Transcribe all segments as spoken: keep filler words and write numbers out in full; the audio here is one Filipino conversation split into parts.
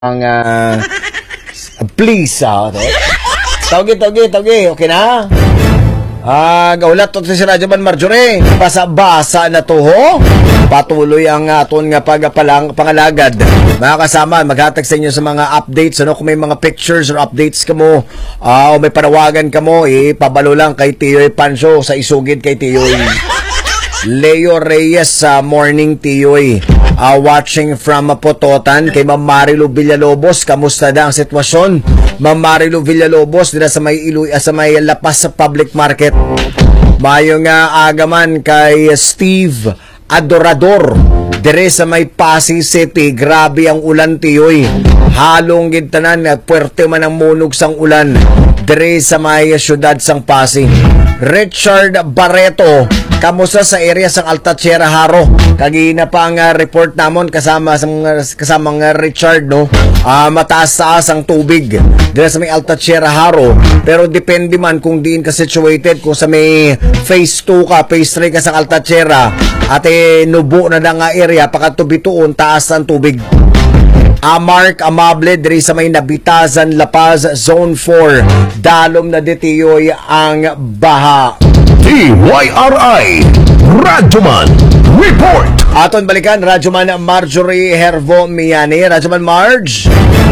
ang uh, please ah tawgi tawgi tawgi okay na ah gaulat to si Radyo Man Marjorie basa-basa na to ho patuloy ang aton nga pagpalang pangalagad mga kasama maghatag sa inyo sa mga updates ano kung may mga pictures or updates kamo uh, o may panawagan kamo ipabalo lang kay Tiyoy Pancho sa isugid kay Tiyoy Leo Reyes sa uh, morning Tiyoy uh, watching from uh, Pototan kay Ma'am Marilu Villalobos. Kamusta na ang sitwasyon? Ma'am Marilu Villalobos dila sa may Iloy uh, sa may lapas sa public market. Mayong uh, agaman kay Steve Adorador dire sa may Pasig City. Grabe ang ulan Tiyoy. Halong gintanan uh, puwerte man ang munog sang ulan dire sa may syudad sang Pasig. Richard Barreto kamusta sa area sang Altachiera Haro kagina pa ang uh, report namon kasama sang kasamang uh, Richard no uh, mataas-taas ang tubig dito sa may Altachiera Haro pero depende man kung diin ka situated kung sa may phase two ka phase three ka sang Altachiera at eh, nubo na na nga area pakatubituon taas ang tubig. Amark Amable diri sa may Nabitazan Lapaz Zone four dalom na ditiyoy ang baha. D Y R I Radyoman Report. Aton balikan Radyoman Marjorie Hervo Miani. Radyoman Marge.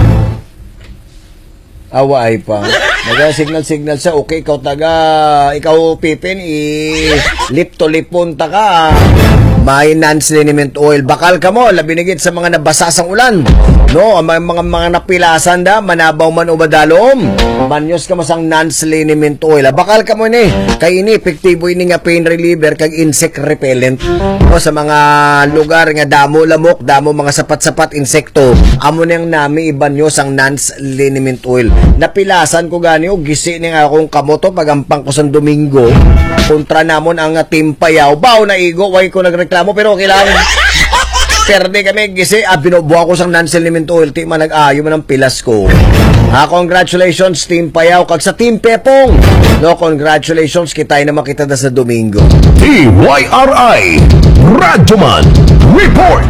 Awa ay pa. Naga signal signal sa okay ikaw taga ikaw Pipin i lip to lipon ta ka. May non-liniment oil bakal ka mo labinigit sa mga nabasasang ulan no ang mga mga, mga napilasan da manabaw man o badalom manyos ka mo sang non-liniment oil bakal ka mo ni kay ini epektibo ini nga pain reliever kag insect repellent no sa mga lugar nga damo lamok damo mga sapat-sapat insekto amo nang nami ibanyo sang non-liniment oil napilasan ko gani og gisi ni nga akong kamoto pagampang ko sang Domingo kontra namon ang Team Payaw baw na igo way ko nagreklamo pero okay lang perde kami gisi ah, binubuha ko sang non-liniment oil ti man nag-ayo man ang pilas ko ah, congratulations Team Payaw kag sa Team Pepong no congratulations kitay na makita na sa Domingo. D Y R I Radyoman Report.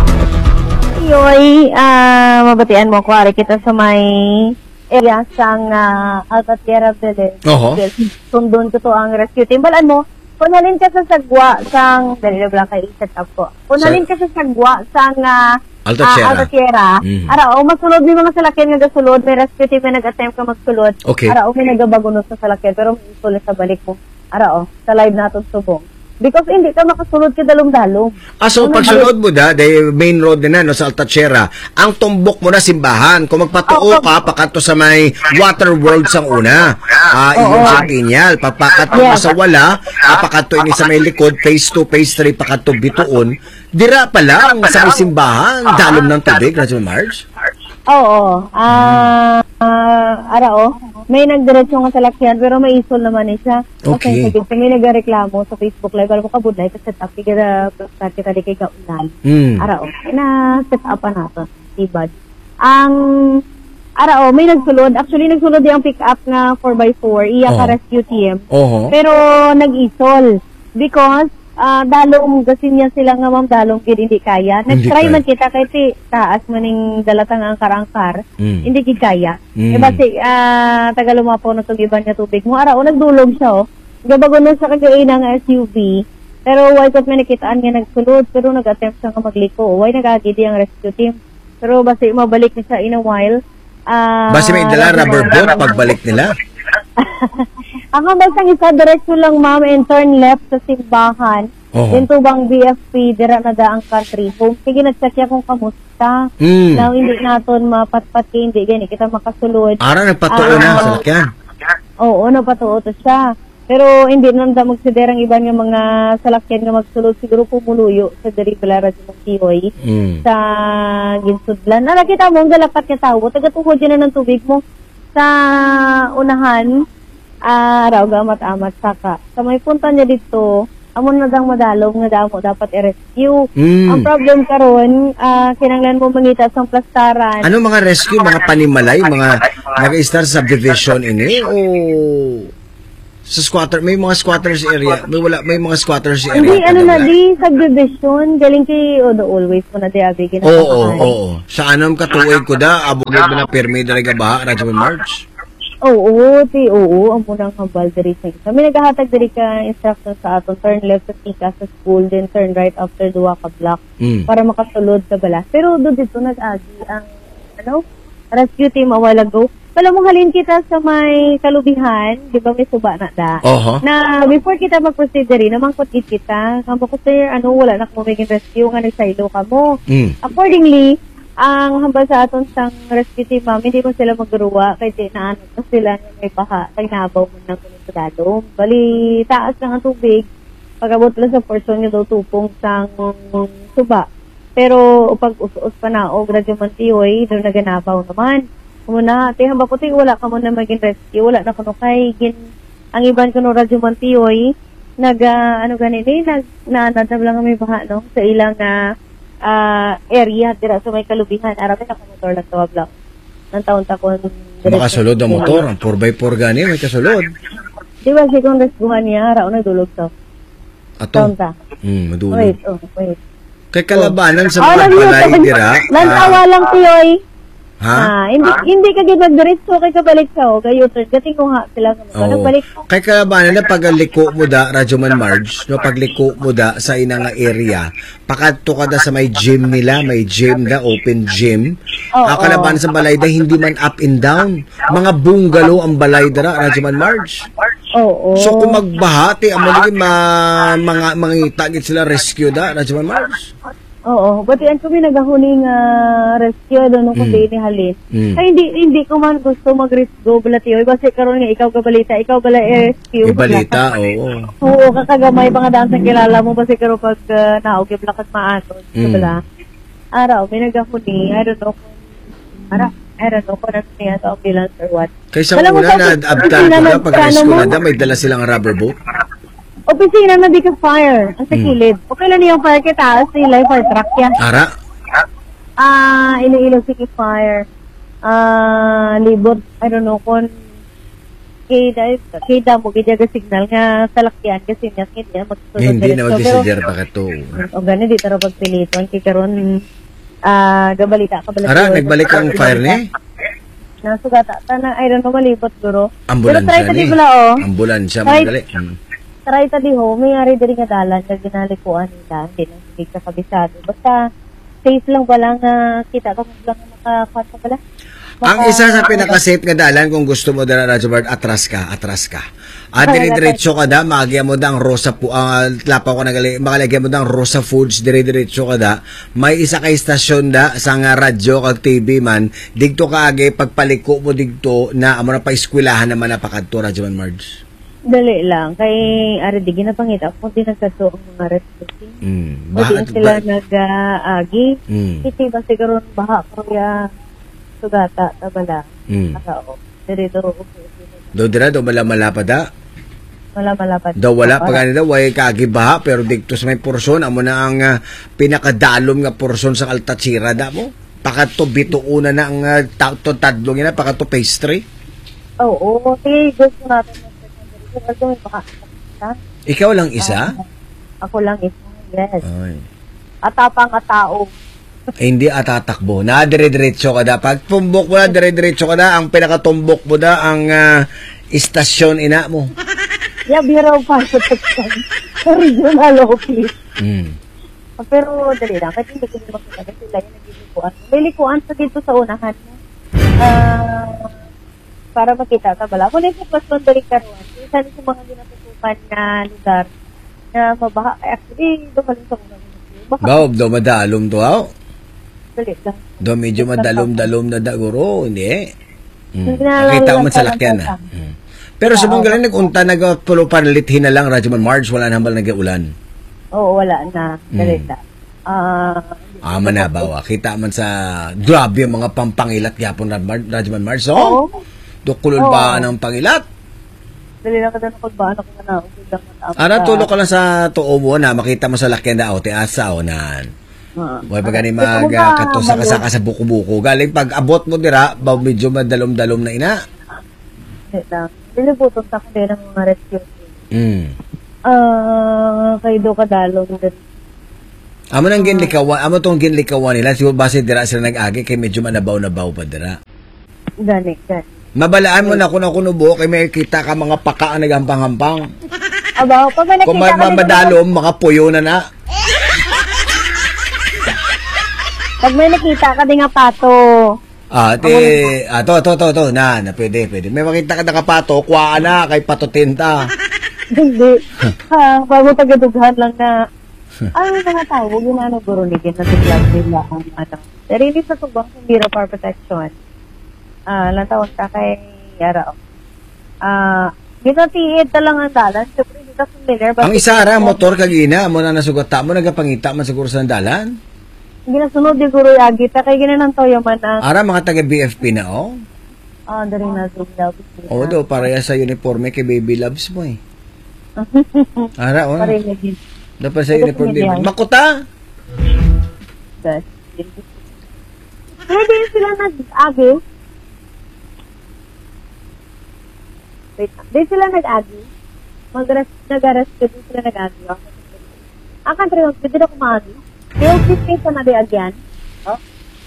Yoy uh, mabatian mo ko ari kita sa may area sang uh, Altachiera Village. Uh-huh. Sundon ko to ang rescue team. Balaan mo, punalin ka sa sagwa sang, dali na lang kayo set up ko. Punalin ka sa sagwa sang uh, Altachiera. Uh, Altachiera. Mm. Ara, o magsulod may mga salakyan nga gasulod, may rescue team na nag-attempt ka magsulod. Okay. Ara, o may nagabagunos sa salakyan, pero may isulit sa balik mo. Ara, o, sa live natin subong. Because hindi ka makasulod ka dalong-dalong. Ah, so pagsunod mo da, the main road na no, sa Altachiera, ang tumbok mo na simbahan. Kung magpatuo ka, pakanto sa may Water World sang una. Ah, iyon sa Tinyal. Papakanto mo sa wala, ah, pakanto ini sa may likod, phase two, phase three, pakanto bituon. Dira pa lang sa may simbahan, dalom ng tubig, Radyo Marge? Oo. Ah, uh, ara o. May nagdiretso nga salakyan pero may isol naman eh siya. Okay. Kasi may nagreklamo sa Facebook Live. Alam mo ka budlay ka set up kita kita di kay kaulan. Mm. Ara o. Na set up pa nato. Tibad. Ang ara o may nagsulod. Actually nagsulod yung pick up nga four by four iya ka Oh. rescue team. Oho. Pero nag-isol because Uh, dalong gasin niya sila nga ma'am dalong gid hindi kaya. Nag-try man kita kay ti taas maning dalatang ang karangkar. Mm. Hindi gid kaya. Mm. E basi uh, taga lumapo na tong iban nga tubig mo. Ara o nagdulog siya oh. Gabagonon sa kagaina nga S U V. Pero why kat man nakitaan nga nagsulod pero nag-attempt siya nga magliko. Why nagagidi ang rescue team. Pero basi mabalik ni siya in a while. Uh, basi may dala rubber boat pagbalik nila. Ang basang isa diretso lang ma'am and turn left sa simbahan. Oh. Dito bang B F P dira na da ang country home. Sige nag-check ya kung kamusta. Mm. Now hindi naton mapatpat kay hindi gani kita makasulod. Ara nagpatuo na sa lakyan. Oo, napatuo to siya. Pero hindi naman da magsiderang iban nga mga salakyan nga magsulod siguro pumuluyo sa diri Balara ng Tiyoy Mm. sa Ginsudlan. Na nakita mo ang galapat nga tawo, taga-tuhod yan na ng tubig mo sa unahan. Ah, raw gamat-amat saka. Sa may punta niya dito, amon na dang madalom nga damo dapat i-rescue. Mm. Ang problem karon, ah, kinanglan mo mangita sa plastaran. Ano mga rescue, mga panimalay, mga nag-start subdivision ini o Sa squatter, may mga squatters area. May wala, may mga squatters area. Hindi, ano na, wala. di subdivision. Galing kay, o the always mo na di abi. Oo, oo, oo. Sa anong katuig ko da, abugid mo na pirmi dali ka ba, Radyo March? Oo, ti, oo. Ang munang hambal diri sa isa. May naghahatag diri ka instruction sa aton. Turn left sa tika sa school, then turn right after duwa ka block. Mm. Para makasulod sa bala. Pero do dito nag-agi ang, ano, rescue team a while ago. Alam mo, halin kita sa may kalubihan, di ba may suba na da? Oho. Na before kita mag-proceed diri, namangkot gid kita. Kamo ko sir, ano, wala na ko magiging rescue nga nagsaylo ka mo. Mm. Accordingly, ang hambal sa aton sang rescue team, ma'am, hindi mo sila magruwa kay di naano na sila nga may baha, kay nabaw mo ng kunitadom. Bali, taas lang ang tubig. Pag-abot lang sa portion nyo daw tupong sang suba. Pero pag us-us pa na o Radyo Mantiyoy, doon naganabaw naman. Muna, te hamba ko te wala ka mo na maging rescue, wala na kuno kay gin ang iban kuno Radyo Mantiyoy, nag uh, ano ganin eh, nag nanadab lang may baha no sa ilang uh, uh, area dira sa may kalubihan. Arabi na motor lang tawag lang. Nang taon ta kon Makasulod ang motor, ang four by four gani may kasulod. Di ba si kung rescuehan niya, ara na dulog to. Ato. Taon ta. Hmm, madulog. Wait, oh, wait. Kay kalabanan sa Oh, mga balay nag-mute. dira. Lantawa lang tiyoy. Ha? Ah, hindi hindi ka gid magdiretso kay kabalik sa o gayo trend gating ko ha sila nga Oo. nagbalik ko. Kay kalabanan na pagaliko mo da, Radyo Man Marge, no, pagliko mo da sa inang area, pakadto ka da sa may gym nila, may gym da, open gym. Oo. Ang kalabanan sa balay da, hindi man up and down. Mga bungalow ang balay da, Radyo Man Marge. Oo. So kung magbahati, ang mga ma, mga mangita gid sila rescue da, Radyo Man Marge. Oo, pati ang kami nagahuning uh, rescue doon nung kundi ni Halin. Mm. Ay hindi hindi ko man gusto mag-rescue balati oy kasi karon nga ikaw ka balita, ikaw bala rescue. Ibalita, oo. Oo, kakagamay mga dansang kilala mo kasi karon pag uh, naog yung lakas maaton, Mm. bala. Araw may nagahuni, I don't know kung ara, I don't know kung ano niya sa ambulance or what. Kaysa Alam mo, una kasi- na abtan kasi ko na, nag- pag ano rescue mo? na da, may dala silang rubber boat. Opisina na di ka fire, ang sa Mm. kilid. Okay lang niyang fire kita, sila yung fire truck yan. Ara, Ah, Iloilo City Fire. Ah, libot, I don't know kung kaya kaya mo kaya ga signal nga salakyan kasi niya hindi na magsusunod. hindi na diretso. mag-decider pa ka to. Pero, o gani di taro pagpiliton kay karon ah gabalita ka bala. Ara, nagbalik ang fire ni? Nasugata tana I don't know malibot guro. Ambulansya Pero try ta ni. di bala oh. Ambulansya, Right. madali. Hmm. Try ta di ho, may ari diri nga dalan kag ginalikuan nila, hindi na hindi ka kabisado. Basta safe lang pala nga kita ka mo lang makakwat pala. Ang isa sa pinaka-safe nga dalan kung gusto mo dala Radyo Bird, atras ka, atras ka. At dire-diretso ka da, magya mo da ang Rosa po, ang uh, lapaw ko nagali, makalagyan mo da ang Rosa Foods, dire-diretso ka da. May isa kay istasyon da, sa nga radyo kag T V man, digto ka agi, pagpaliko mo digto, na amo na pa eskwelahan naman na pakadto, Radyo Man Marge. Dali lang. Kay ari di ginapangita kung di nagkato ang mga rescue. Mm. O di na sila ba- nag-agi. Mm. Iti ba siguro baha kuya sugata tabala. Mm. Ako. Diri do Do dira, do mala-mala pa da. wala malapad. Daw wala pa ganito, way kagibaha, pero dikto sa may porsyon, amo na ang uh, pinakadalom nga porsyon sa Altatira da mo. Pakato bituuna na ang uh, to tadlong ina, pakato pastry. Oo, sige, gusto natin ng secondary. Kasi may baka isa. Ikaw lang isa? Ako lang isa. Yes. Ay. Atapang nga tao. Ay, hindi atatakbo. Na dire-diretso ka da. Pag tumbok mo na, dire-diretso ka da. Ang pinakatumbok mo da, ang uh, istasyon ina mo. Yeah, biraw pa sa Texan. Regional office. Mm. Pero dali lang, kahit hindi ko naman makita kasi sila yung naglilikuan. May likuan sa dito sa unahan mo. Ah, para makita ka bala. Kung nasa pas mandari karuan, isa sa mga ginatutukan na lugar na mabaha. Actually, dumaling sa unang baka Baw, do madalom to, aw. dali lang. Do medyo madalom-dalom na da, guro. Hindi. Mm. Hindi na Nakita lang mo sa lakyan na. Mm. Pero sa mong galing, nag-unta, nag-pulo panalithin na lang, Radyo Man Marge, wala nambal nag-ulan. Oo, wala na. Dali Mm. lang. Ah, Ah, manabawa. Kita man sa, grabe yung mga pampangilat yapon, Radyo Man Marge. So, oo. dukulol ba ng pangilat? Dali lang ka doon kung ba ako na okay lang matapos. Ara, tulog ka lang sa tuo mo na, makita mo sa lakyan na, o, te asa, o, nan. Huwag pa gani mag uh, katusaka-saka sa buko-buko. Galing pag abot mo dira, ba medyo madalom-dalom na ina. Dali lang. Nilibutot ako din ng mga rescue team. Mm. Ah, kay do kadalong din. Amo nang ginlikawan, amo tong ginlikawan nila, siguro base dira sila nag-agi kay medyo manabaw-nabaw pa dira. Gani, gani. Mabalaan mo na kuno kuno buo kay may kita ka mga paka ang nagampang-hampang. Aba, pag may nakita Kung may ka dito- madalom, mga puyo na na. Pag may nakita ka din nga pato. Ah, te, ah, to, to, to, to, na, na, pwede, pwede. May makita ka na kapato, kuha na, kay patutinta. Hindi. Ha, bago tagadughan lang na ano mga tawag yung ano guro ni na tiglag nila ang ano. Sarili sa tubang hindi ra for protection. Ah, lang tawag ka kay Yara. Ah, dito tiid ta lang ang dalan. Siyempre dito familiar. Ang isa ra, motor kagina, mo na nasugata mo, nagapangita man siguro sa dalan. Hindi na sunod di guro yagi ta kay ginan ang toyo man ang Ara, mga taga-B F P na, oh. ah, dari na zoom daw. Oo, do, para ya sa uniforme kay Baby Loves mo, eh. Ara, oh. Pare lagi. Dapat sa uniforme. Makuta! Good. Pwede sila nag-agi. Wait, di sila nag-agi. Mag-res, nag-rescue din sila nag-agi. Ang country homes, pwede na kumagi. Yung fish na di agyan. Oh?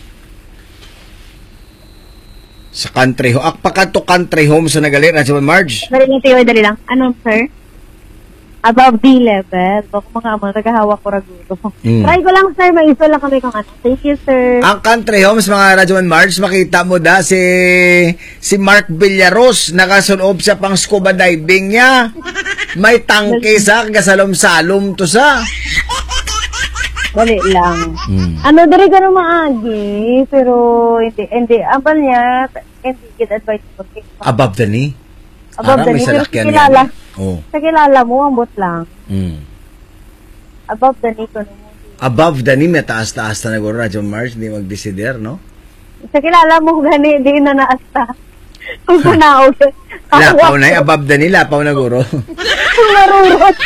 Sa country home. Akpakan to country home sa nagalit, na si Marge. Dali lang tayo, dali lang. Ano, sir? Above the level. Bako mga amo, tagahawak ko raguto. Mm. Try ko lang, sir. May iso lang kami kung ano. Thank you, sir. Ang country homes, mga Radyo Man Marge, makita mo da si si Mark Villaros, nakasunob sa pang scuba diving niya. May tangke sa kasalom-salom to sa. Dali lang. Mm. Ano, dari ka na maagi, pero hindi, hindi, abal niya, hindi get advice ko. Above the knee. Above Ara, the may knee, pero salakyan sa kilala, yan. Oh. sa kilala mo, ambot lang. Mm. Above the knee ko mo. Above the knee, may taas-taas na naguro, Radyo Man Marge, hindi mag-desider, no? Sa kilala mo, gani, di na naasta. Kung panaog. Lapaw na, eh, above the knee, lapaw na guro. Kung marurot.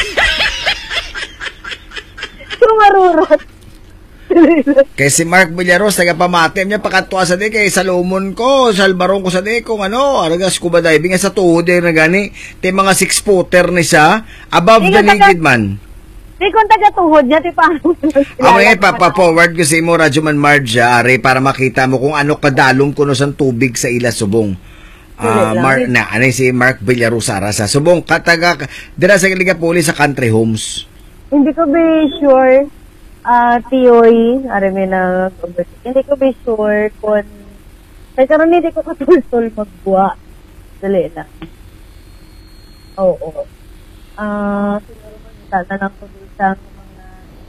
Kung marurot. Kay si Mark Villaros, taga-pamatim niya, pakatuwa sa di, kay salumon ko, salbarong ko sa di, kung ano, araga scuba diving, sa tuhod eh, na gani, te mga six-footer ni siya, above Di the ka knee, taga- gid man. Di kung taga-tuhod niya, di pa. Okay, papa-forward ko sa imo, Radyo Man Marge, ari, para makita mo kung ano kadalong kuno sa tubig sa ila subong. Ah, Dili lang. Mar na, ano si Mark Villaros, ara sa subong, kataga, dira sa Ligapoli sa country homes. Hindi ko ba sure, ah, theory, arami na, hindi ko ba sure kung, kaya karoon hindi ko katultol magbuwa. Dali lang. Oo. Ah, siguro mo, tatanang ko dun sa mga,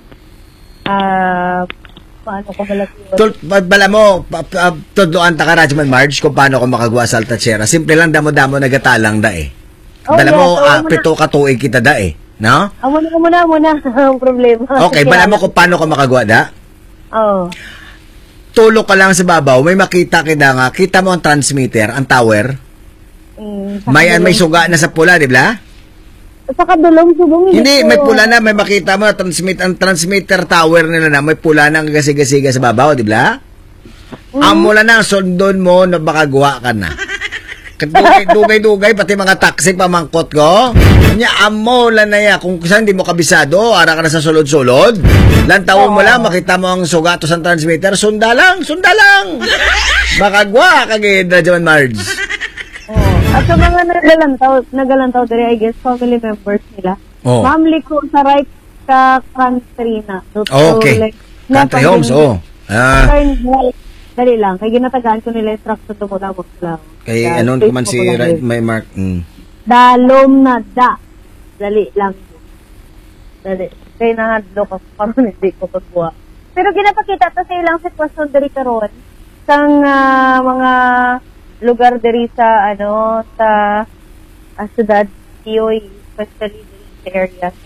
ah, paano ko malaki yun. Tul, ba- bala mo, pa- pa- tudloan ta ka, Radyo Man Marge, kung paano ko makagawa sa Altatsyera. Simple lang, damo-damo nagatalang da eh. Oh, Bala yes, mo, oo, ah, muna. pito katuig kita da eh. No? Ah, muna, muna, muna, ang problema. Okay, bala mo kung paano ko makagawa da. Oo. Tulog ka lang sa babaw, may makita kita nga, kita mo ang transmitter, ang tower. Mm, sa May, kadulong- may suga na sa pula, di ba? Sa kadulong subong. Hindi, ko. may pula na, may makita mo, transmit, ang transmitter tower nila na, may pula na ang gasiga-siga sa babaw, di ba? Ang mula na, sundon mo na baka guwa ka na. Dugay, dugay, dugay, pati mga taxi pamangkot ko. Nya, amo lang na ya, kung saan di mo kabisado, ara ka na sa sulod-sulod. Lantaw mo lang, makita mo ang sugato sa transmitter, sunda lang, sunda lang. Baka guwa ka gid, Radyo Man Marge. Oh. At sa mga nagalantaw, nagalantaw diri, I guess, family members nila. Oh. Family ko sa right ka country na. So, Okay. like, Country homes, oh. Ah. Turn right. Dali lang. Kaya ginatagaan ko nila instruction tumulabot lang. Kay Dahil anon ko man si Facebook ko lang right, yun. may mark. Mm. Dalom na da. Dali lang. Dali. Kaya nahadlo ko parang hindi ko pagbuha. Pero ginapakita to sa ilang sitwasyon diri karon sang ah, mga lugar diri sa ano sa uh, syudad Tioy, especially diri sa area sa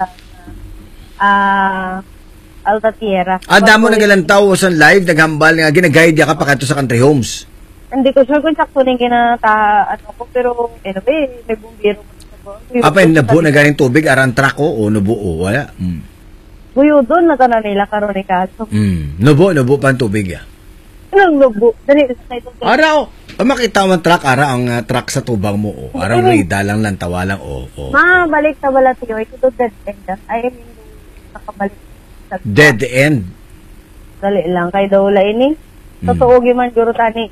ah Alta Tierra. Ah, damo nagalantaw sa live, naghambal nga, ginaguide ka pa kanto sa country homes. Hindi ko sure kung sakto ning ginata ano ko pero anyway, may bumbiro mo sa bumbiro. Apa yung nabu na galing tubig, aran truck o, o nabu o, wala. Mm. Buyo doon na tanan nila karon ni kaso. Mm. Nabu, nabu pa ang tubig ya. Anong lubo? Dali sa ito. Araw, O makita mo ang truck, ara ang uh, truck sa tubang mo. Oh. Arang rida lang lang, tawa lang. Oh, oh. Ma, balik sa wala tiyo. Ito dead end. Ay, hindi nakabalik. Sa Dead end. Dali lang. Kay daw wala ini. Totoo hmm. man, guro tani.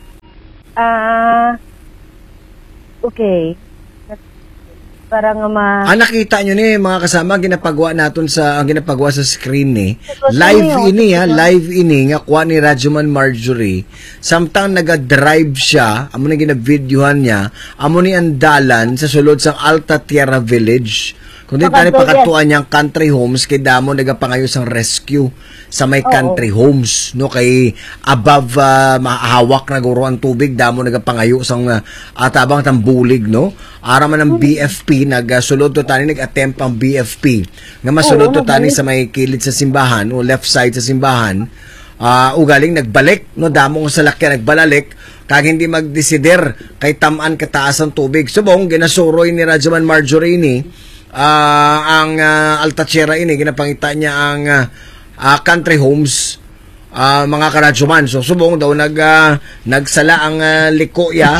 Ah, uh, okay. Para nga ma... Ah, nakita nyo ni mga kasama, ginapagawa natin sa, ang ginapagawa sa screen ni. Live ini ha, live ini, nga kuha ni Radyoman Marjorie. Samtang naga-drive siya, amo na gina-videohan niya, amo ni andalan sa sulod sa Alta Tierra Village. Kundi tani pakatuan niyang country homes, kay damo nagapangayos ang rescue sa may country Oo. homes, no, kay above uh, mahawak na guro ang tubig, damo nagapangayo sang uh, atabang tambulig, no. Ara man ang B F P nagsulod to tani nag-attempt ang B F P nga masulod to tani sa may kilid sa simbahan o left side sa simbahan. Uh, ugaling nagbalik, no, damo sa salakyan nagbalalik kag hindi magdesider kay tamaan kataas ang tubig. Subong ginasuroy ni Radyoman Marjorie ni uh, ang uh, Altatierra ini, ginapangita niya ang uh, uh, country homes, uh, mga karadyoman. So subong daw nag uh, nagsala ang uh, liko ya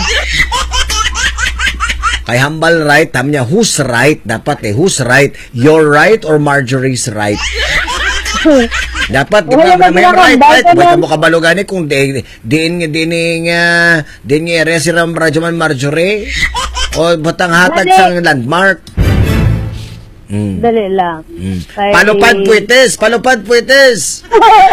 kay hambal right, tam niya who's right dapat eh, who's right, your right or Marjorie's right. Dapat di ba may right, right, buhay ka mo kabalugani kung di diin nga diin nga diin nga area si Radyoman Marjorie o batang hatag sa landmark. Mm. Dali lang. Mm. Kay... Palupad puites, palupad puites.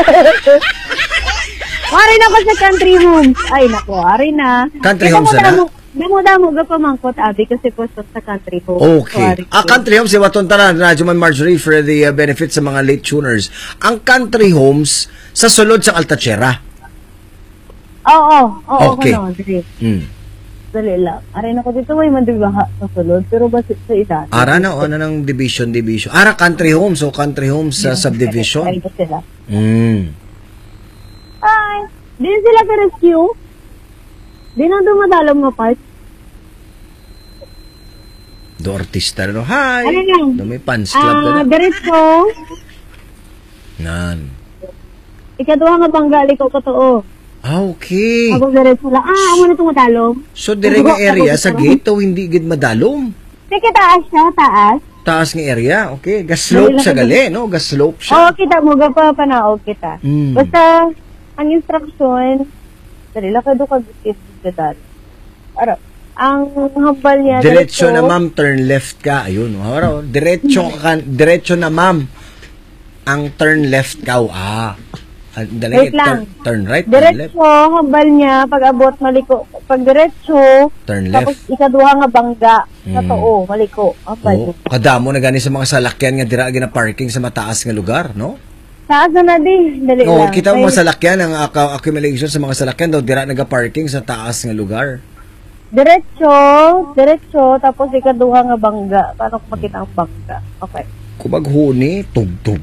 Wari na ko sa country homes. Ay nako, wari na. Country homes na? Damo-damo ga pamangkot abi kasi posto sa country homes. Okay. Ah, country homes, iwaton tanan, Radyoman Marjorie, for the uh, benefit sa mga late tuners. Ang country homes sa sulod sa Altatierra. Oo, oo, okay. Ano, mm. Dali lang. Aray na ko dito may mandibaha sa sulod, pero ba sa ilan? Ara na, o ano ng division, division. Ara, country homes, o country homes sa yeah, subdivision. Ay, sila. Mm. Ay, di sila ka-rescue? Di na dumadalong mo part? Do artista, no? Hi! Ano yan? Do may fans club uh, ka na. Diretso. Nan. Ikaduha nga banggali ko katoo. Ah, okay. Ako diretso lang. Ah, amo na itong madalom. So, dire nga area sa gate, o hindi gid madalom? Sige, taas siya, taas. Taas nga area, okay. Gaslope sa gali, no? Gaslope siya. Oo, kita mo, gapa panaog kita. Mm. Basta, ang instruction, dali lang ka doon ka-git ka dali. Ara, ang hambal niya, diretso na ma'am, turn left ka. Ayun, oh, diretso ka, diretso na ma'am. Ang turn left ka. Ah. Dali, Wait lang. Turn, turn right, turn left. Diretso, hambal niya, pag abot, maliko. Pag diretso, turn left. Tapos ikaduha nga bangga. Mm. Sa too, maliko. Hambal. Oh, kadamo na gani sa mga salakyan nga dira gina parking sa mataas nga lugar, no? Taas na di. Dali oh, lang. kita mo mga salakyan, ang accumulation sa mga salakyan daw dira naga-parking sa taas nga lugar. Diretso, diretso, tapos ikaduha nga bangga. Paano ko makita ang bangga? Okay. Kumaghuni, tugtog.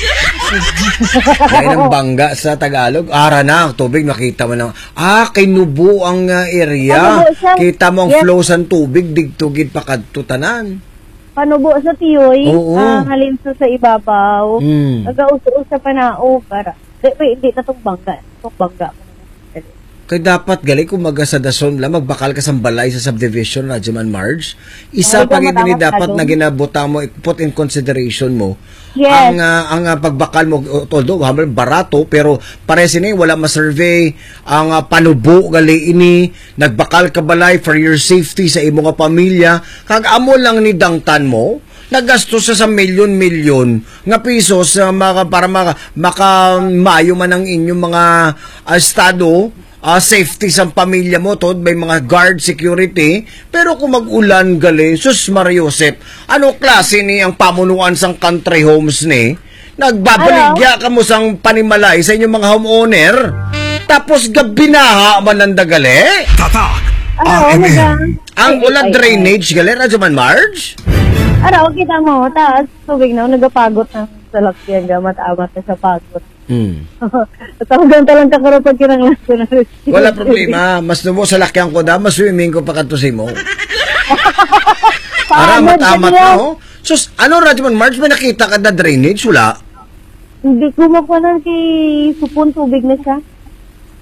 Kaya ng bangga sa Tagalog, ara na, tubig, nakita mo na, ah, kay Nubo ang uh, area. Kita mo ang yes. flow sa tubig, digtugid pa kadtutanan. Panubo sa tiyoy, Oo. ang halinso sa ibabaw, mm. nag-auso sa panao, para, wait, hindi na itong bangga, itong bangga. Kaya dapat gali kung magasadason lang, magbakal ka sa balay sa subdivision, Radyoman Marge. Isa pag hindi dapat na ginabuta mo, put in consideration mo, yes. ang uh, ang uh, pagbakal mo, although humble, barato, pero pares ini, wala ma-survey, ang uh, panubo gali ini, nagbakal ka balay for your safety sa imong pamilya, kag amo lang ni dangtan mo, nagastos sa sa milyon-milyon nga pisos uh, maka, para maka, makamayo man ang inyong mga uh, estado, Uh, safety sa pamilya mo to, may mga guard security, pero kung mag-ulan gali, sus Mariosep, ano klase ni ang pamunuan sang country homes ni? Nagbabaligya ka mo sang panimalay sa inyong mga homeowner, tapos gabinaha man ang dagali? Tatak! Ano, R M M. Ang ulan drainage gali, Radyoman Marge? Ano, kita mo, taas, tubig na, nagapagod ng salakyan, gamat-amat na sa pagod. Hmm. Tawagan talang kakaro pag kinanglas ko na rin. Wala problema. Mas nubo sa lakyan ko da, mas swimming ko pa katusi mo. Para matamat na, ho? Sus, ano, Radyoman Marge, may nakita ka na drainage? Wala? Hindi ko makuha kay supon tubig na siya.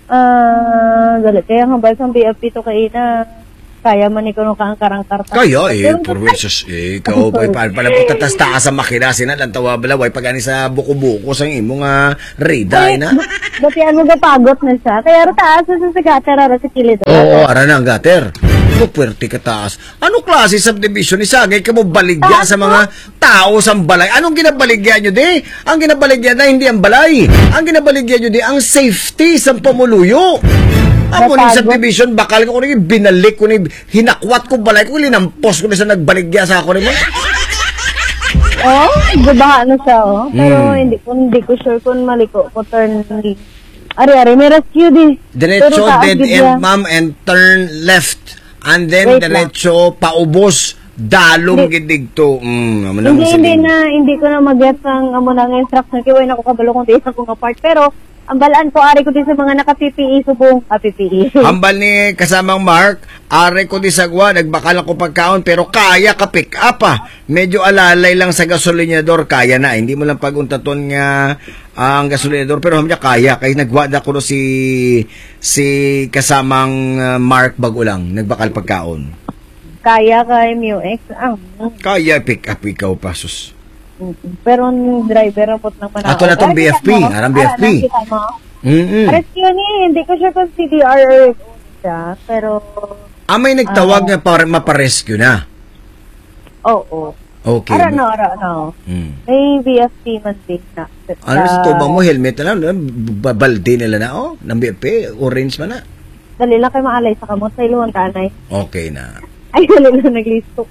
Ah, dali kaya nga ba sa B F P to kay na kaya man ikaw no kaang karang-karta. Kaya eh, for versus eh, ikaw pa pa pala po tatas taas sa makina sina lang tawa bala way pag ani sa buko-buko sa imong nga rida na. Dati ano gapagot na siya. Kaya ro taas sa sagata ra sa kilid. Oo, ara na ang gater. Ano puwerte ka taas? Ano klase subdivision ni Sagay ka mo baligya sa mga tao sa balay? Anong ginabaligya nyo di? Ang ginabaligya na hindi ang balay. Ang ginabaligya nyo di ang safety sa pamuluyo. Ako ni subdivision, bakal ko ni binalik ko ni hinakwat ko balay ko, linampos ko ni sa nagbaligya sa ako ni mo. Oh, gabaha na siya, oh. Pero Hmm. hindi ko hindi ko sure kung maliko ko turn. Ari-ari, may rescue di. Diretso, Pero taas dead gid end, siya. ma'am, and turn left. And then, Wait lang. diretso, paubos, dalong Hindi. gidigto. Mm, amo na Hindi, mo hindi sige. na, hindi ko na mag-get ang amo na nga instruction. Kaya wala ko kabalo kung di ako nga part. Pero, ang balaan ko, ari ko din sa mga naka-P P E, subong, ah, P P E. Hambal ni kasamang Mark, are ko di sagwa, nagbakal ako pagkaon, pero kaya ka pick up ah. Medyo alalay lang sa gasolinador, kaya na. Hindi mo lang paguntaton nga ang gasolinador, pero hamya kaya. Kaya nagwa na ko no si, si kasamang ah, Mark bago lang, nagbakal pagkaon. Kaya kay M U X. Ah, Kaya pick up ikaw pa, sus. mm, pero ang driver ang put ng manao. Ato na tong B F P, arang B F P. Mm-mm. Rescue ni, hindi ko sure kung C D R or siya, pero, Ah, may nagtawag nga para maparescue na. oo. Okay. Ara no, ara no. Mm. May B F P man din na. Ano sa tubang mo, helmet na lang, babalde nila na, oh, ng B F P, orange man na. Dali lang kayo maalay sa kamot sa iluwang tanay. Okay na. Ay, dali lang naglisto.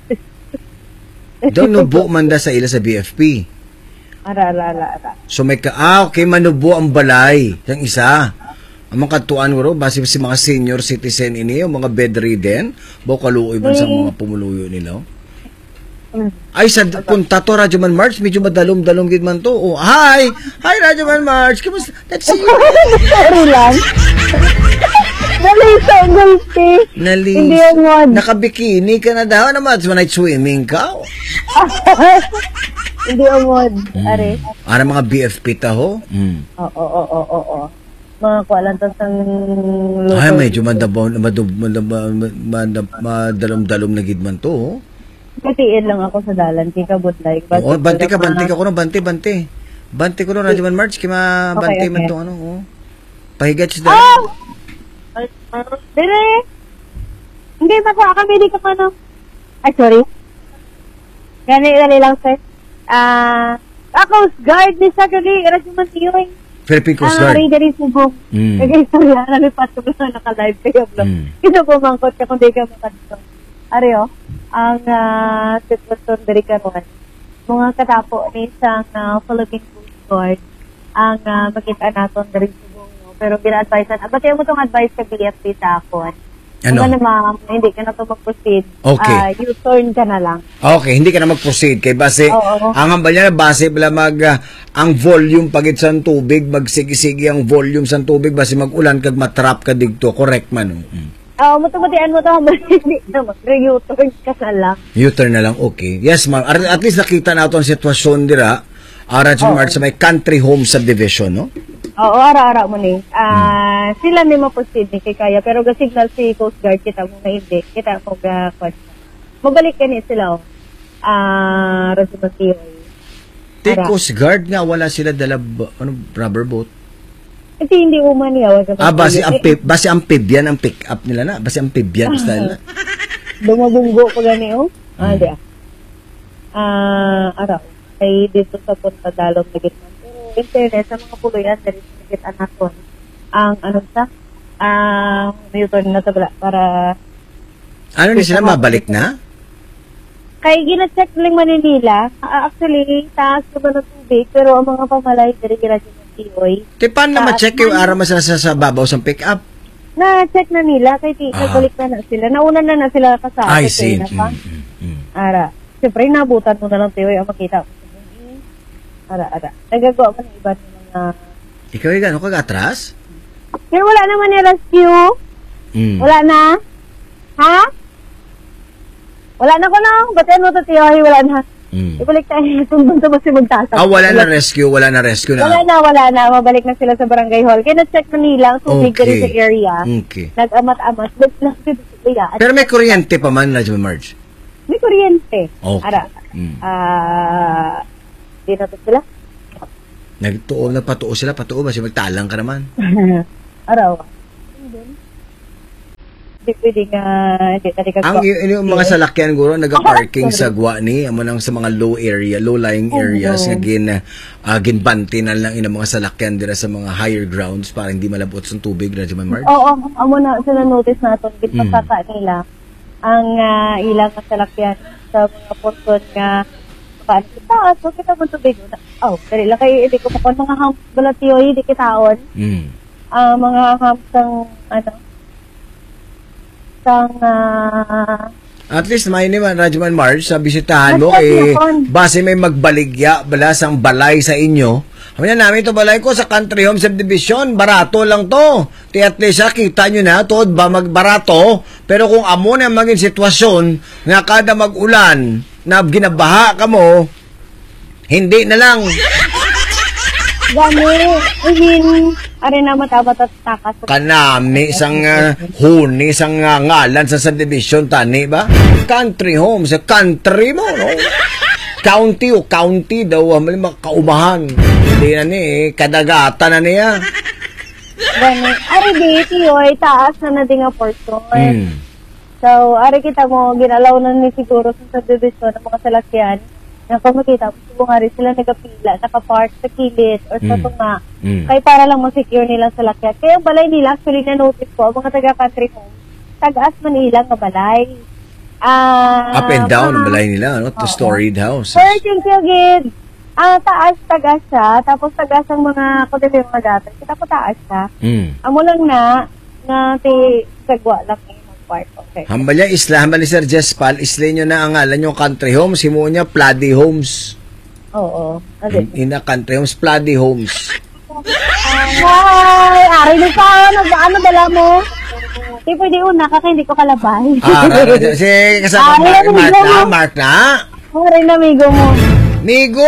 Doon nubo man da sa ila sa B F P. Ara, ara, ara, ara. So may ka, ah, okay, manubo ang balay. Yung isa. Ang mga katuan ko ro, base si mga senior citizen ini, yung mga bedridden, bakaluoy man sa mga pumuluyo nila. oh. Mm. Ay, sa punta to, Radyo Man March, medyo madalom-dalom gid man to. Oh, hi! Hi, Radyo Man March! Kamusta? Let's see you! Sorry lang. Dali sa gulti. Nalis. Hindi yan mod. Nakabikini ka na daw naman. So, night swimming ka. Hindi ang mod. Are. Ara mga B F P taho. Mm. Oo, oo, oo, oo, oo. Mga kwalantas ng luto. Ay, medyo madabaw, madub, madab, madab, madalom-dalom na gid man to. Oh. Katiin lang ako sa dalan. Kika good like. Oo, bante ka, bante ka ko no, bante, bante. Bante ko no, Radyo Man March, kima Okay, bante man okay. to, ano, oh. Pahigat siya dahil. Oh! Dire! Hindi, masa kami, di ka pa no. Ay, sorry. Gani, dali lang, sir. Ah, ako, guard ni Saturday, Rajuman Tiyoy. Philippine Coast Ah, Guard. rin dali subong. Mm. Kaya sorry, nalipat ko na naka-live kayo. Mm. Kinapumangkot ka kung di ka makadito. Ari, oh, ang uh, sitwasyon dari karon. Mga katapo ni isang uh, Philippine Coast Guard ang uh, makita naton dari subong. No? Pero gina-advisean, ah, ba't mo itong advice ka B F P sa akon? Ano? Kung ma'am, hindi ka na ito mag-proceed. Okay. Ah, U-turn ka na lang. Okay, hindi ka na mag-proceed kay base Oo. ang hambal niya na base bala mag ah, ang volume pagit sa tubig, magsigi-sigi ang volume sa tubig base mag-ulan kag matrap ka digto, correct man. oh. Mm. Ah, mutumutian mo ito, hindi na mag-U-turn ka na lang. U-turn na lang, okay. Yes, ma'am. At at least nakita nato ang sitwasyon dira. Ara sa March sa may country home subdivision, no? Oo, ara-ara mo ni. Ah, sila ni ma-proceed ni kay kaya pero ga-signal si Coast Guard kita mo na hindi. Kita mo ga Mabalik ka ni sila oh. Ah, Rasimatiyo. Take Coast Guard nga wala sila dala ba- ano rubber boat. Kasi hindi uman niya wag Ah, base ampib, base amphibian ang pick up nila na, base amphibian style na. Dumabunggo pa gani oh. Ah, di ah. Ah, ara. Ay dito sa Punta Dalom na gitna. Pero internet sa mga puluyan dali sa gitna naton. Ang ano sa ang U-turn na tabla para Ano ni sila mabalik na? kay gina-check lang Manila, ah, actually, taas ko ba ng tubig, pero ang mga pamalay, dire-diretso ng Tiyoy, Kaya paano na ma-check yung ara mas sa, sa babaw sa pick up? na-check na nila, kay ti, Ah. nagbalik na na sila. Nauna na na sila kasama. I see. Na pa. Mm, mm, mm. Ara. Siyempre, nabutan mo na lang Tiyoy ang makita mo. Ara, ara. Nagagawa mo ng iba ng mga... Ikaw yung gano'n kag-atras? Pero wala naman ni rescue. Mm. Wala na. Ha? Wala na ko na. Ba't ano to Tiyoy? Wala na. Mm. Ibalik tayo tundun sa mas magtasak. Ah, wala na rescue, wala na rescue na. Wala na, wala na. Mabalik na sila sa barangay hall. Kaya na-check na nila ang tubig Okay. okay. sa area. Okay. Nag-amat-amat. But lang sila. At Pero may kuryente pa man, Radyo Marge. may kuryente. Okay. Ara. Mm. Ah, di na to sila. Nagtuo, nagpatuo sila, patuo ba? Kasi magtalang ka naman. Araw. Hindi pwede nga, hindi na rin Ang y- yung mga salakyan guro nagaparking sa gwa ni amo nang sa mga low area, low lying areas nga gin uh, ginbanti na lang ina mga salakyan dira sa mga higher grounds para hindi malabot sa tubig na Juman Marge. Oo, amo na sila notice naton gitpasaka nila ang uh, ilang salakyan sa mga portion nga paano kita so kita mo tubig. Oh, dali lang kay hindi ko pa kon mga humps balatiyo hindi kitaon. Mm. Ah, mga humps ng ano sang uh, At least may ni man Radyo Man Marge sa bisitahan mo Mas eh yun. base may magbaligya bala sang balay sa inyo. Kami na namin to balay ko sa Country Home Subdivision, barato lang to. Ti at least ah, kita nyo na to ba magbarato, pero kung amo na maging sitwasyon nga kada mag-ulan na ginabaha ka mo, hindi na lang. gani I mean are na matabat at takas. Kanami sang uh, huni sang uh, ngalan sa subdivision tani ba? Country Home sa country mo, no? County o county daw mali makaumahan. Hindi na ni eh, kadagatan na niya. Gani are di tiyoy taas na na dinga portion. Mm. So, ari kita mo, ginalaw na ni siguro sa subdivision ng mga salakyan na kung makita mo, siguro nga rin sila nagapila, nakapark sa kilid or sa Mm. tunga. Mm. Kaya para lang masecure nila sa salakyan. Kaya ang balay nila, actually na-notice ko, ang mga taga-country home, tag-as man ilang na balay. Ah, Up and down ang mga- balay nila, no? To Oo. storied house. Sir, thank you, Gid. Ah, taas, tagas siya. Tapos tagas ang mga kudili mga dati. Kita po taas siya. Mm. Amo lang na, na ti sagwa lang yung part. Okay. Hambalya isla, hambali Sir Jespal, isla nyo na ang ngalan yung Country Homes, himuon niya Plady Homes. Oo. Okay. Ina Country Homes, Plady Homes. Hi! Ari na sa ano, ano dala mo? Di pwede una ka, kaya hindi ko kalabay. Ah, si kasama Ay, Mark, Mark amigo na, mo. Mark na. Ari na, amigo mo. Migo!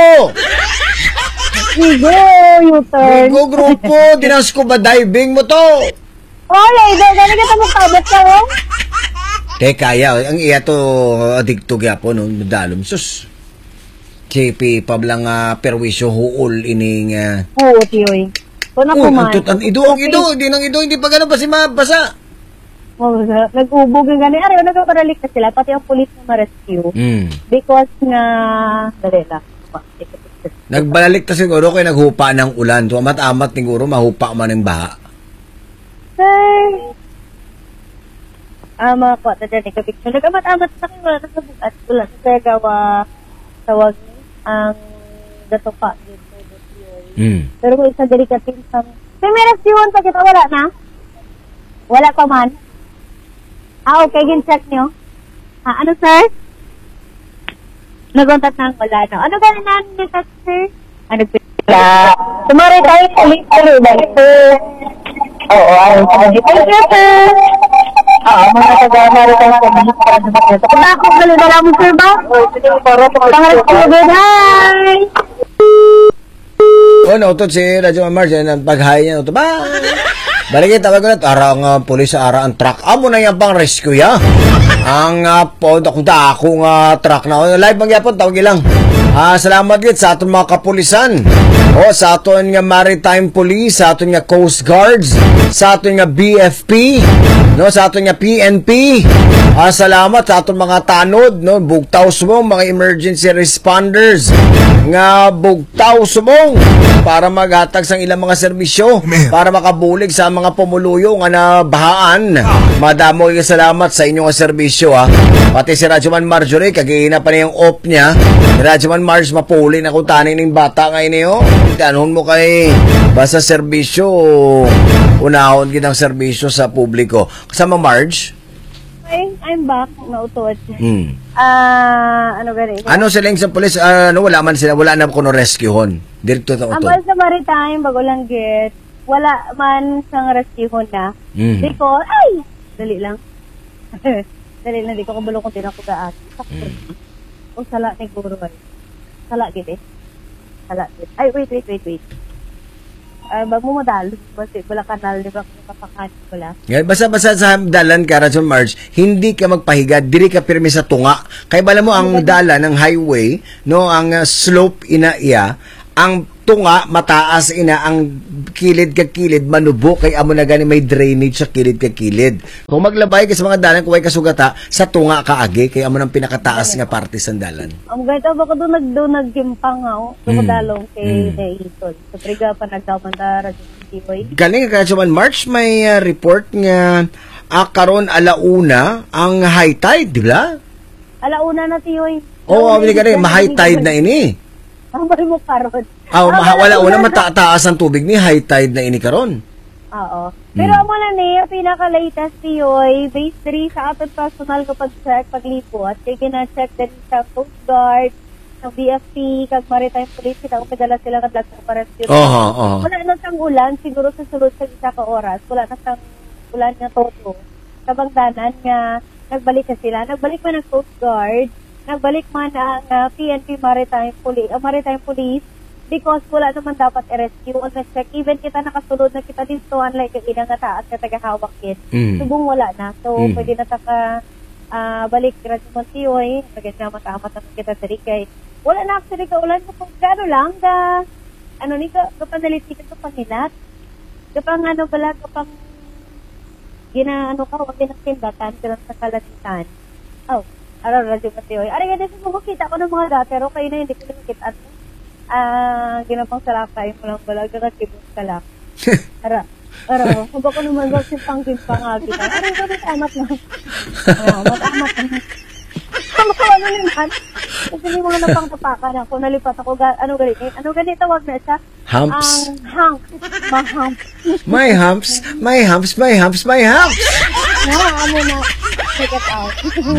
Amigo, U-turn. Migo grupo, dinas ko ba diving mo to? Oy, daw, gani ka tamang kabot ka, oh. Teka, ya, ang iya to adigtog ya po no, dalom sus. K P pablang uh, perwisyo huol ining uh, Oo, tiyoy. Kung ako Uy, man. ang tutan, ido, ang ido, di nang ido, hindi pa gano'n pa si mabasa. Oh, nag-ubog yung gani. Ari, nagkakaralik na sila, pati ang police na ma-rescue. Mm. Because nga, dali lang. Nagbalalik ta siguro kay naghupa ng ulan. So, amat-amat siguro mahupa man ng baha. Sir, ah, mga kwata dyan, ika-picture. Nag-amat-amat sa akin, wala na sa bukat. Wala na sa gawa, tawag ni, ang datopa. Mm. Pero kung isa delikatin sa... Sir, may rescue pa kita, wala na? Wala pa man? Ah, okay, gin-check nyo. Ah, ano, sir? Naguntat na ang wala na. Ano gano'n na nag-check, sir? Ano, pila? Sumari tayo, ulit tayo, balik, sir. Oo, ay, thank you, sir. Oo, mga taga-mari tayo sa mga para sa mga ito. Kung ako, galing na lang mo, sir, ba? Pang-rescue, good, hi! O, nautot si Radyo Mars, yan ang pag-hi niya. Ba? Balik tawag ko na, ara ang uh, polis sa ara ang truck. Amo na yan pang rescue, ya? Ang uh, po, akong akong uh, truck na. Live ang yapon, tawag ilang. Ah, salamat git sa aton mga kapulisan. O, sa aton nga Maritime Police, sa aton nga Coast Guards, sa aton nga B F P, no, sa aton nga P N P. Ah, salamat sa aton mga tanod, no, bugtaw sumong mga emergency responders nga bugtaw sumong para maghatag sang ilang mga serbisyo para makabulig sa mga pumuluyo nga nabahaan. Madamo yung salamat sa inyong serbisyo, ha. Pati si Radyoman Marjorie, kagina pa niya yung off niya. Radyoman Mars, mapuli na kung taning ng bata ngayon niyo. Tanong mo kay basta serbisyo, unahon ginang serbisyo sa publiko. Kasama Marge? Okay, I'm back. Nautod. Hmm. Ah, ano ba rin? Ano sila yung sa polis? Uh, ano, wala man sila, wala na kuno rescuehon. Direkto ta utod. Ambal sa Maritime, bago lang get. Wala man sang rescue na. Mm. Di ko, ay! Dali lang. Dali lang, di ko kabalo kung tinako daan. o sala ni Guro ay. Sala gid eh. Sala gid. Ay, wait, wait, wait, wait. Ay, bag mo modal. Basta wala kanal, di ba? Kapakan wala. Yeah, basta-basta sa dalan ka, Radyo March, hindi ka magpahiga, diri ka pirmi sa tunga. Kaya bala mo, ang dalan ng highway, no, ang uh, slope ina iya, ang tunga, mataas ina, ang kilid ka kilid, manubo, kay amo na gani may drainage sa kilid ka kilid. Kung maglabay ka sa mga dalan, kung may kasugata, sa tunga ka agi, kay amo ng pinakataas nga parte sa dalan. Ang ganito ba ko doon nag doon nagkimpang ako, dumadalong kay Mm. Dayton. Sa triga pa nagkamandara dito boy. Galing ka sa March, may uh, report nga ah, karon alauna ang high tide, di ba? Alauna na tiyoy. Oo, oh, ka rin, ma-high tide na ini. Ang bari mo karon. Ah, oh, Ah, wala alauna una na. matataas ang tubig ni high tide na ini karon. Oo. Pero Hmm. amo na ni pinaka-latest tiyoy, based diri sa aton personal kapag check paglipot, kay kina-check din sa Coast Guard, ng B F P, kag Maritime Police, kita kung padala sila kadlag sa rescue. Oho, oho. Wala na sang ulan, siguro sa sulod sa isa ka oras, wala na sang ulan nga toto. Sa Bangdanan nga, nagbalik na sila. Nagbalik man ang Coast Guard, nagbalik man ang uh, P N P Maritime Police, uh, Maritime Police, because wala naman dapat i-rescue on the check. Even kita nakasulod na kita dito, unlike yung inang nga taas na tagahawak yun. Mm. Subong wala na. So, Mm. pwede na taka uh, balik Radyo Montiyoy, pagkat na mataamat naman kita sa Rikay. Wala na actually ka ulan kung gano'n lang ka, ano ni ka, kapanalit ka sa pangilat. Kapang ano pala, kapang gina, ano ka, huwag pinagtindatan, silang sa kalatitan. Oh, araw Radyo Montiyoy. Aray, yan sa makita ko ng mga datero, kayo na hindi ko nakikita. Ah, ginapang salakay mo lang pala, kakakibos ka lang. Ara, ara, kung baka naman daw si pang-gimpang agi ka. Aray, bakit amat na? Ah, mat-amat na. Ano ko, ano naman? Kasi may mga napang-tapakan ako, nalipat ako, ga- ano ganito, ano ganito, tawag na siya? Humps. Ang hump, ma-hump. My humps, my humps, my humps, my humps. Na, ano na, check it out.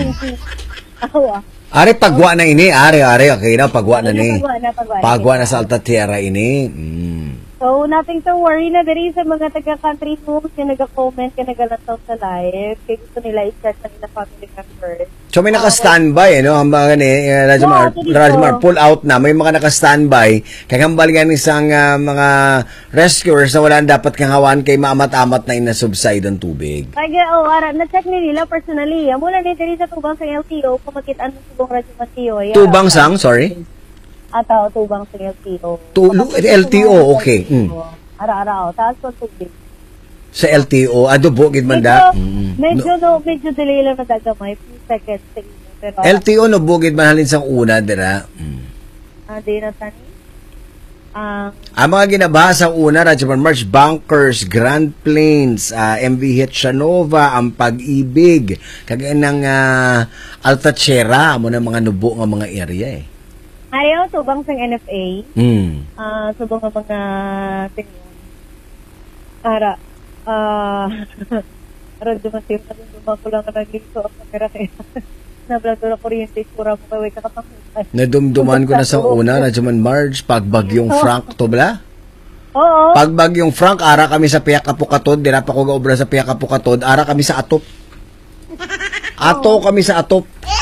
Awa. Are pagwa na ini, are are okay na pagwa na ni. Pagwa na, pagwa na. Pagwa na sa Alta Tierra ini. Mm. So, nothing to worry na diri sa mga taga-country homes yung nag-comment, yung nag-alantaw sa live. Kaya gusto nila i-chat sa nila family members. So may naka-standby, no? Ang mga ni uh, Rajmar, Oo, dito. Rajmar, pull out na. May mga naka-standby. Kaya kambal nga isang uh, mga rescuers na wala dapat kang hawan kay maamat-amat na inasubside ang tubig. Kaya, oh, ara, na-check ni nila personally. Mula ni diri sa tubang sa L T O, kumakitaan mo subong Radyo Montiyoy. Tubang sang, sorry? Ataw, tubang sa L T O. Tu- L T O, okay. Mm. Ara-ara, oh. Taas ko tubig. Sa L T O, adobo, gid man Medyo, da. Mm. medyo, no, medyo delay lang na dagamay. Few seconds. Pero, L T O, no, bugid man halin sang una, dira. Mm. Ah, di na tani. Ah, Ang mga ginabaha sa una, Radyo March, Bunkers, Grand Plains, uh, M V Hitchanova, ang Pag-ibig, kagaya ng uh, Alta Tierra, mo na mga nubo nga mga area eh. ayaw, tubang sa N F A. Mm. Ah, subong nga mga tingin. Ara, ah, radyo matip na din dumakulang ka nag-ginso ang kamera kaya nablado na kuryente, pura mo kaway kakapangutan. Nadumduman ko na sa una, Radyo March, pagbagyong Frank, to bala? Oo. Pagbagyong Frank, ara kami sa Piyak Apukatod, dira pa ko gaobra sa Piyak Apukatod, ara kami sa Atop. Ato kami sa Atop.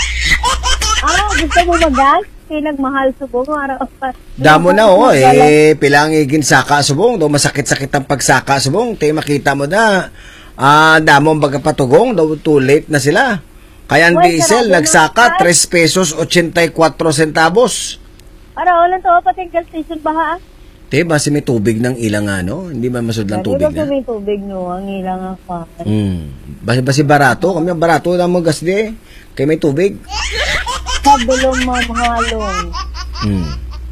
Ah, gusto mo magas? Kaya nagmahal subong, ara pa. Damo na oh, eh, pilang igin saka subong, do masakit-sakit ang pagsaka subong, te makita mo na, ah, damo ang pagkapatugong, do too late na sila. Kaya ang Uy, diesel, sarado na, nagsaka, Pat. tres pesos eighty-four centavos. Ara, walang to, pati gas station baha. Te, basi may tubig ng ilang ano, hindi man masudlang tubig Dito na. may tubig, no, ang ilang ako. Hmm. Basi, basi barato, kami ang barato na mo gas di, kaya may tubig. Kabulong mamahalong. Hmm.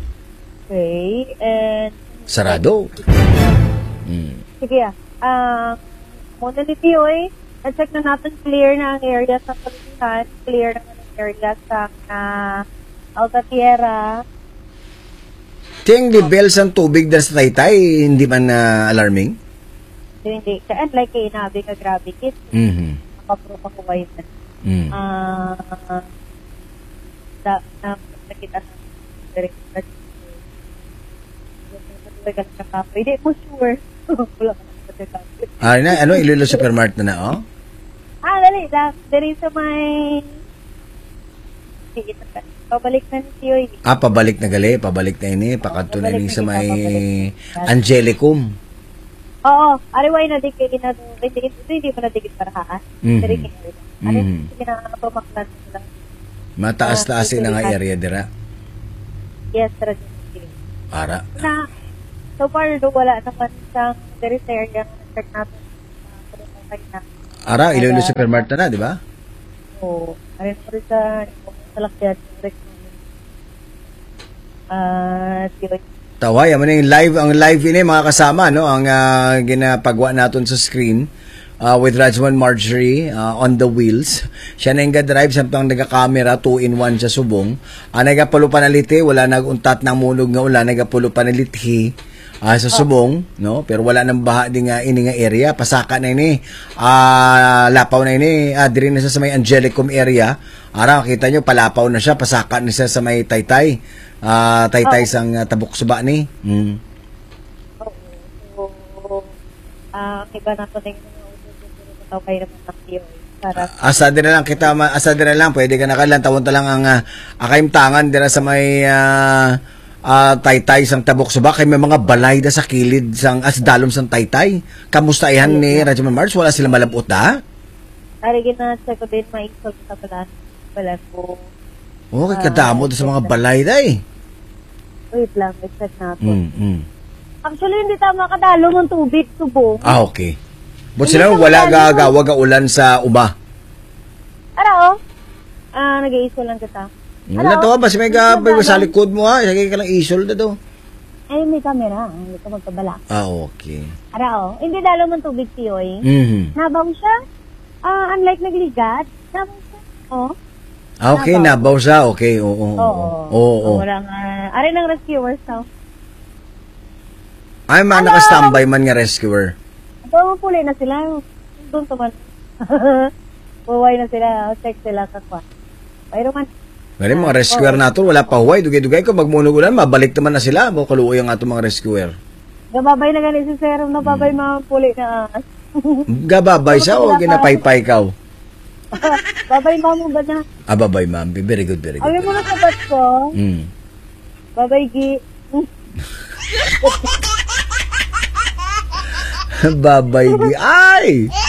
Okay, and Sarado. Hmm. sige ah. Ah, muna ni Pioy, na-check na natin clear na ang area sa Palihan, clear na ang area sa uh, Alta Tierra. Ting level sa tubig dahil sa Taytay, hindi man na alarming? So, hindi. Kaya like kay Nabi ka grabe kit. Mhm. Nakapro pa ko kayo na. Mm. Ah, da, na, nakita na direct na hindi mo sure. Wala ka na sa Ah, na, ano, Iloilo Supermart na na, oh? Ah, dali lang. Dari sa may... pabalik na ni Tiyoy. Ah, pabalik na gali, pabalik na ini, pakadto na ini sa may Angelicum. Oo, ariway na di kay na hindi hindi pa na dikit parahaan. Mhm. Diri kay. Ano Mhm. kinakapamaklan sila. Mataas-taas na nga area dira. Yes, sir. Para. Na so far do wala naman sang diri sa area na check natin. Uh, okay na. Ara, Iloilo Supermarket na, di ba? Oo. Arin po rin sa salakyan. Ah, Tiyoy. Taway, man yung live, ang live ini mga kasama, no? Ang uh, ginapagwa natin sa screen uh, with Rajman Marjorie uh, on the wheels. Siya na yung drive sampang nagka-camera, two in one sa subong. Ang uh, nagapulo panaliti, wala naguntat ng munog nga wala, nagapulo panaliti uh, sa subong, no? Pero wala nang baha din nga ini nga area, pasaka na ini. Uh, lapaw na ini, uh, diri na sa may Angelicum area. Ara, kita nyo, palapaw na siya, pasaka na siya sa may Taytay. Ah, uh, Taytay oh. sang uh, tabok suba ni. Mm. Oo. So, ah, uh, iba na to ning mga kay naman tayo. Para asa din na lang kita, asa din na lang pwede ka nakalan tawon ta lang ang uh, akaym tangan dira sa may uh, uh, Taytay sang tabok suba kay may mga balay da sa kilid sang asdalom sang Taytay. Kamusta ihan ni Rajman Mars? Wala sila malabot da? Ari gina sa ko din maisog sa balan. Balan ko. Okay, kadamo uh, sa mga balay day. Wait lang, check natin. Mm, mm. Actually, hindi tama kadalo ng tubig, subong. Ah, okay. But sila wala gagawa ga ulan sa uba. Ano? Ah, nag-iisol lang kita. Wala to, basta may gabay sa likod mo ha. Sagay ka lang isol na to. Ay, may camera. Hindi ko magkabala. Ah, okay. Ano? Hindi dalo ng tubig, Tiyoy. Mm-hmm. Nabaw siya. Ah, unlike nagligat. Nabaw siya. Oh. Ah, okay, nabaw siya. Okay, oo. Oo, oo. oo. oo. Walang, uh, ari ng rescuers, no? Ay, man, naka-standby man nga rescuer. So, puli na sila. Doon to man. Buway na sila. Check sila kakwa. Pero man. Ngayon, mga rescuer nato, wala pa huway. Dugay-dugay ko, magmunog ulan, mabalik naman na sila. Bukaluoy ang ato mga rescuer. Gababay na gani si Serum, nababay hmm. mga puli na. Gababay siya o ginapaypay ka? Babay ma'am mo ba na? Ah, babay ma'am. Very good, very good. Ay, mo na sabat ko. Mm. Babay, Gi. Babay, Gi. Ay!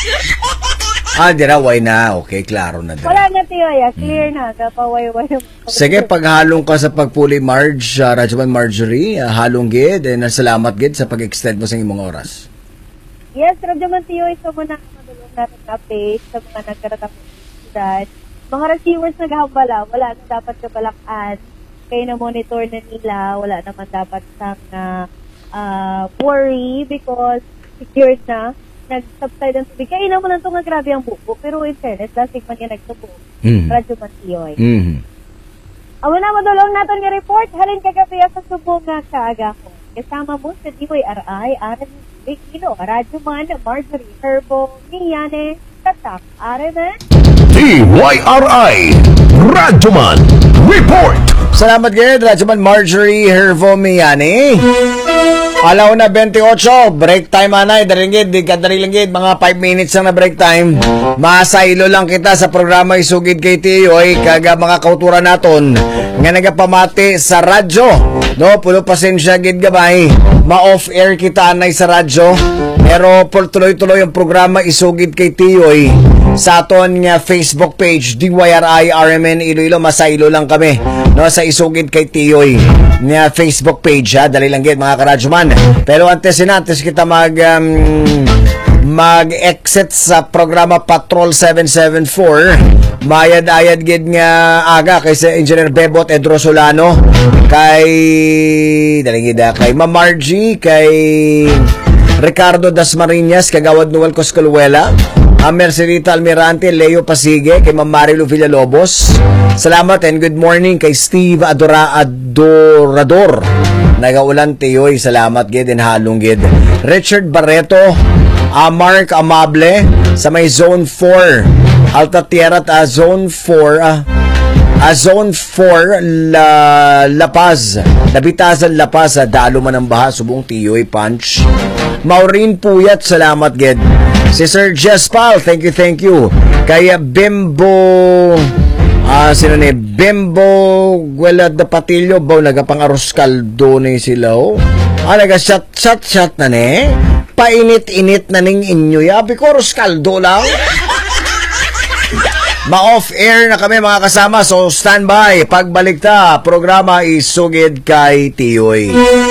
Ah, di na, why na? Okay, klaro na. Dira. Wala na, Tiyoy. Clear mm. na. Kapaway-way. Sige, paghalong ka sa pagpuli, Marge, uh, Rajman Marjorie, uh, halong gid, and uh, salamat gid sa pag-extend mo sa imong oras. Yes, Rajman Tiyoy. So, muna madulong natin update sa mga nagkaratapos. Mga receivers na gahambala, wala na dapat kabalakan. Kaya na monitor na nila, wala naman dapat sang uh, uh, worry because secured na. Nag-subside ang tubig. Kaya naman lang ito nga grabe ang buko. Pero in fairness, lasig man yung nagtubo. Mm. Radyo Mantiyoy. Mm. Awa na, madulong natin nga report. Halin kagabi sa subo nga kaaga ko. Kasama mo sa D Y R I, Aran Big Ino, Radyo Man, Marjorie, Herbo, Niyane, Tatak, Aran D Y R I Radyoman Report. Salamat gid Radyoman Marjorie Hervo Miyani. Alaw na twenty-eight, break time anay, daringgid, di kadari langgid, mga five minutes lang na break time. Masailo lang kita sa programa Isugid kay Tiyoy, kaga mga kauturan naton nga nagapamati sa radyo. No, pulo pasensya gid gabay. Ma-off air kita anay sa radyo. Pero por tuloy-tuloy ang programa Isugid kay Tiyoy sa aton nga Facebook page D Y R I R M N Iloilo. Masailo lang kami no sa Isugid kay Tiyoy nga Facebook page ha. Dali lang gid mga karadyoman. Pero antes na antes kita mag um, mag-exit sa programa Patrol seven seven four, mayad-ayad gid nga aga kay sa Engineer Bebot Edro Solano, kay dali gid kay Ma'am Margie, kay Ricardo Dasmariñas, kagawad Noel Coscaluela, a Mercerita Almirante, Leo Pasige, kay Ma'am Marilu Villalobos. Salamat and good morning kay Steve Adora Adorador. Nagaulan Tiyoy, salamat gid and halong gid. Richard Barreto, uh, Mark Amable sa may Zone four, Alta Tierra at uh, Zone four, uh, uh, Zone four, La, La Paz, Nabitasan La Paz, uh, dalo man ang baha, subong Tiyoy Punch. Maureen Puyat, salamat gid. Si Sir Jespal, thank you, thank you. Kaya Bimbo Ah, sino ni Bimbo Guelad de Patillo ba nagapang arroz caldo ni sila oh. Ah, naga shot shot shot na ni. Painit-init na ning inyo. Yabi ko arroz caldo lang. Ma-off-air na kami mga kasama, so standby. Pagbalik ta, programa isugid kay Tiyoy.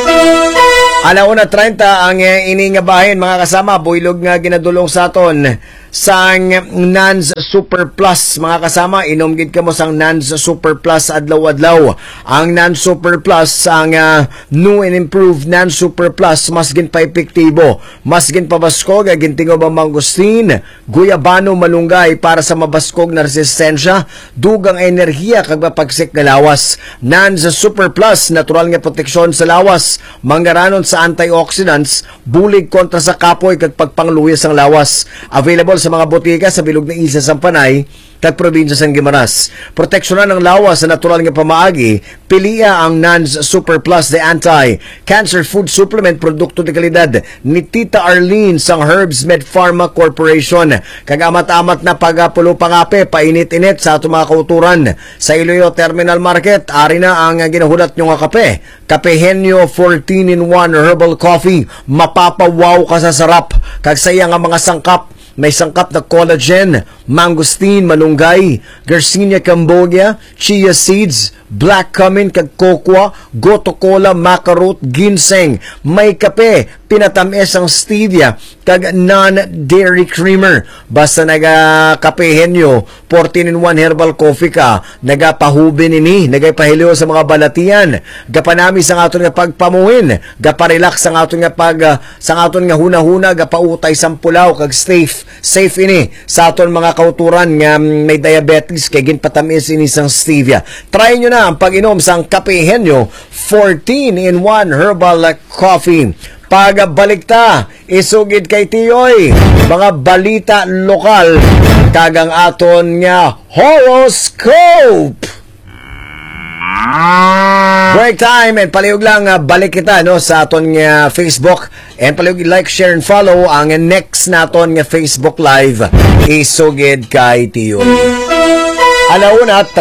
Alauna treinta ang iningabahin mga kasama, builog nga ginadulong sa aton sang Nans Super Plus mga kasama, inomgid ka mo sang Nans Super Plus adlaw-adlaw. Ang Nans Super Plus ang uh, new and improved Nans Super Plus mas gin pa epektibo, mas gin pa baskog, gintingo ba mangustin, guyabano malunggay para sa mabaskog na resistensya, dugang enerhiya kag mapagsik nga lawas. Nans Super Plus natural nga proteksyon sa lawas, manggaranon sa antioxidants, bulig kontra sa kapoy kag pagpangluyas ang lawas. Available sa mga botika sa bilog na isa sa Panay kag probinsya sang Guimaras. Proteksyonan ng lawas sa natural nga pamaagi, pilia ang Nans Super Plus, the anti-cancer food supplement produkto de kalidad ni Tita Arlene sang Herbs Med Pharma Corporation. Kag amat-amat na pagapulo pangape, painit-init sa ato mga kauturan. Sa Iloilo Terminal Market, ari na ang ginahulat nyo nga kape. Kape Henyo fourteen in one Herbal Coffee. Mapapawaw ka sa sarap. Kag saya nga mga sangkap, may sangkap na collagen, mangosteen, malunggay, Garcinia Cambogia, chia seeds, black cumin, kag cocoa, goto cola, macarot, ginseng. May kape, pinatamis ang stevia, kag non-dairy creamer. Basta nagakapehin nyo, fourteen in one herbal coffee ka, nagapahubin ini, nagapahiliw sa mga balatian, gapanami sa aton nga pagpamuhin, gaparelax sa aton nga pag, uh, sa aton nga huna-huna, gapautay sampulaw, kag safe, safe ini, sa aton mga kauturan nga may diabetes, kay ginpatamis ini sang stevia. Try nyo na ang pag-inom sang kapehin nyo, fourteen in one herbal coffee. Pagbalik ta, isugid kay Tiyoy, mga balita lokal, kagang aton nga horoscope. Break time, and palihog lang uh, balik kita no sa aton nga Facebook, and palihog like, share, and follow ang next naton nga Facebook Live, isugid kay Tiyoy. Alauna,